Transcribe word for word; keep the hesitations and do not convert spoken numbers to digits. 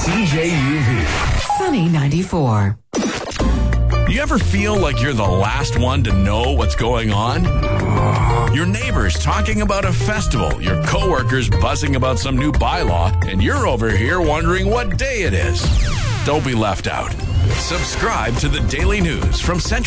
C J U V. Sunny ninety-four. You ever feel like you're the last one to know what's going on? Your neighbors talking about a festival, your coworkers buzzing about some new bylaw, and you're over here wondering what day it is. Don't be left out. Subscribe to the Daily News from Central